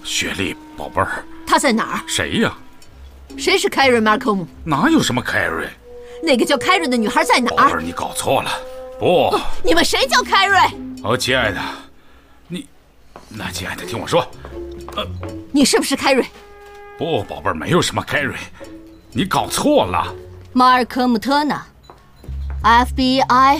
雪莉，宝贝儿， 他在哪儿？ 谁呀？ 谁是凯瑞·马尔科姆？ 哪有什么凯瑞？ 那个叫凯瑞的女孩在哪儿？ 宝贝儿，你搞错了。不， 你们谁叫凯瑞？ 哦，亲爱的，那亲爱的，听我说， 你是不是凯瑞？ 不，宝贝儿，没有什么凯瑞，你搞错了。 马尔科姆·特纳 ，FBI，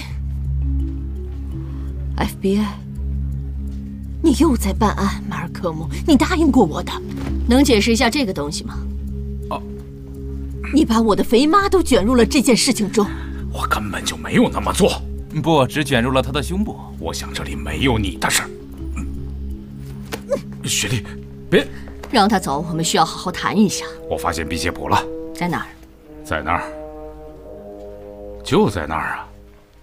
你又在办案，马尔科姆，你答应过我的，能解释一下这个东西吗？ 哦， 你把我的肥妈都卷入了这件事情中。 我根本就没有那么做。 不，只卷入了他的胸部。 我想这里没有你的事儿。雪莉，别让他走，我们需要好好谈一下。 我发现辟邪谱了。 在哪儿？ 在那儿，就在那儿啊。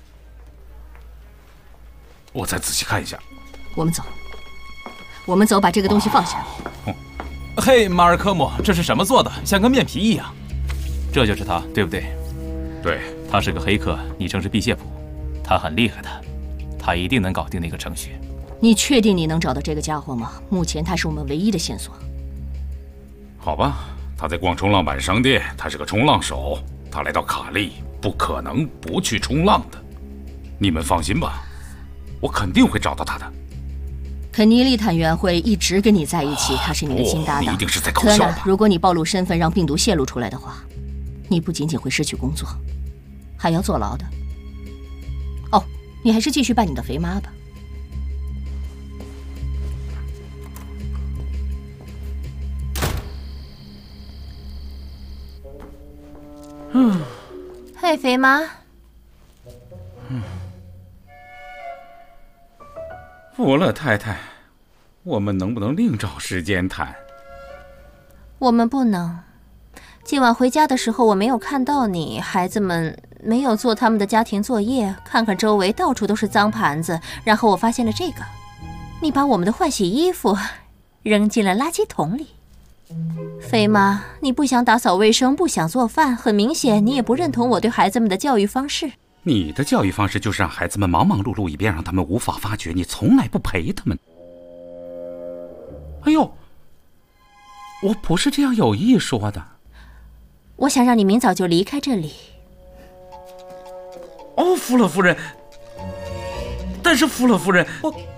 我再仔细看一下。 我们走，把这个东西放下。 嘿，马尔科姆，这是什么做的？像个面皮一样。这就是他，对不对？ 对， 他是个黑客，昵称是辟邪谱，他很厉害的，他一定能搞定那个程序。 你确定你能找到这个家伙吗？目前他是我们唯一的线索。 好吧，他在逛冲浪板商店，他是个冲浪手，他来到卡利，不可能不去冲浪的。你们放心吧，我肯定会找到他的。 肯尼利探员会一直跟你在一起，他是你的新搭档。 你一定是在搞笑吧？ 如果你暴露身份，让病毒泄露出来的话，你不仅仅会失去工作，还要坐牢的。哦，你还是继续办你的肥妈吧。 嘿，肥妈。 福勒太太，我们能不能另找时间谈？ 我们不能。今晚回家的时候我没有看到你，孩子们没有做他们的家庭作业，看看周围到处都是脏盘子，然后我发现了这个，你把我们的换洗衣服扔进了垃圾桶里。肥妈，你不想打扫卫生，不想做饭，很明显你也不认同我对孩子们的教育方式。 你的教育方式就是让孩子们忙忙碌碌，以便让他们无法发觉你从来不陪他们。哎呦，我不是这样有意说的。 我想让你明早就离开这里。 哦，福勒夫人，但是福勒夫人，